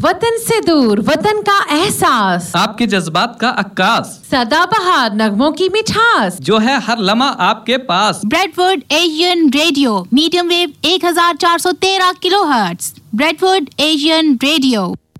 वतन से दूर, वतन का एहसास, आपके जज्बात का अक्कास, सदाबहार नगमों की मिठास, जो है हर लम्हा आपके पास। Bradford Asian radio, medium wave 1413 kilohertz. Bradford Asian radio.